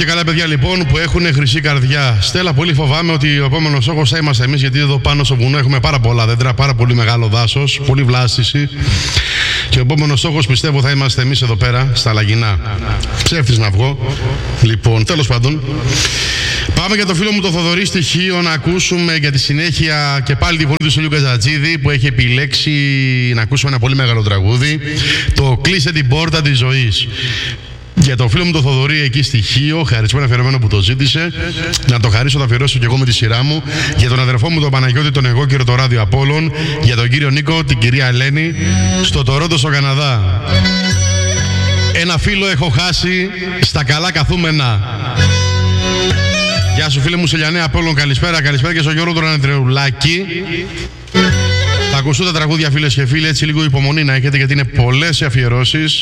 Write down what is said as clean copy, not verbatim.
και καλά παιδιά λοιπόν που έχουν χρυσή καρδιά. Στέλλα, πολύ φοβάμαι ότι ο επόμενος στόχος θα είμαστε εμείς, γιατί εδώ πάνω στο βουνό έχουμε πάρα πολλά δέντρα, πάρα πολύ μεγάλο δάσος, πολύ βλάστηση. Και ο επόμενος στόχος πιστεύω θα είμαστε εμείς εδώ πέρα, στα Λαγινά. Ψεύτης να βγω. Λοιπόν, τέλος πάντων. Πάμε για το φίλο μου το Θοδωρή στοιχείο να ακούσουμε για τη συνέχεια και πάλι τη φωνή του Στέλιου Καζατζίδη που έχει επιλέξει να ακούσουμε ένα πολύ μεγάλο τραγούδι. Το «Κλείσε την πόρτα της ζωής». Για το φίλο μου το Θοδωρή εκεί στοιχείο, χαρισμένο αφιερωμένο που το ζήτησε, να το χαρίσω, το αφιερώσω και εγώ με τη σειρά μου. Για τον αδερφό μου τον Παναγιώτη, τον εγώ και το Ράδιο Απόλλων. Για τον κύριο Νίκο, την κυρία Ελένη, στο Τορόντο στο Καναδά. Ένα φίλο έχω χάσει στα καλά καθούμενα. Γεια σου φίλε μου Σελιανέ Απόλλων, καλησπέρα, καλησπέρα και στο Γιώργο τον Ανδρεουλάκη. Θα ακουστούν τα τραγούδια φίλες και φίλοι, έτσι λίγο υπομονή να έχετε γιατί είναι πολλές οι αφιερώσεις.